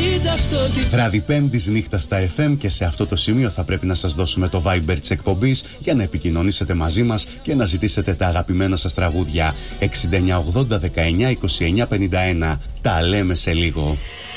Βράδυ Πέμπτης, νύχτα στα FM, και σε αυτό το σημείο θα πρέπει να σας δώσουμε το Viber της εκπομπής για να επικοινωνήσετε μαζί μας και να ζητήσετε τα αγαπημένα σας τραγούδια. 69 80 19 29 51. Τα λέμε σε λίγο.